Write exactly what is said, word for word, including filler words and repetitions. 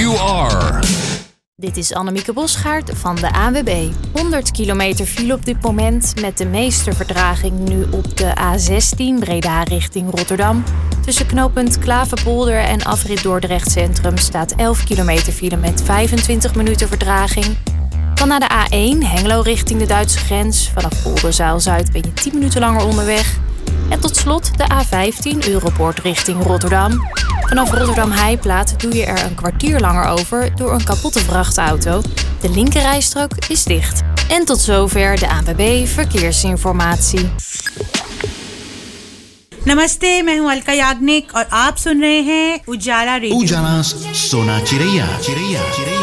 you are. Dit is Annemieke Bosgaard van de A N W B. honderd kilometer file op dit moment met de meeste vertraging nu op de A zestien Breda richting Rotterdam. Tussen knooppunt Klaverpolder en afrit Dordrecht Centrum staat elf kilometer file met vijfentwintig minuten vertraging. Dan naar de A één Hengelo richting de Duitse grens. Vanaf Oldenzaal-Zuid ben je tien minuten langer onderweg. En tot slot de A vijftien Europoort richting Rotterdam. Vanaf Rotterdam-Heiplaat doe je er een kwartier langer over door een kapotte vrachtauto. De linkerrijstrook is dicht. En tot zover de A N W B Verkeersinformatie. नमस्ते, मैं हूं अलका याग्निक और आप सुन रहे हैं उजाला रेडियो। उजाला सोना चिरैया चिरैया चिरैया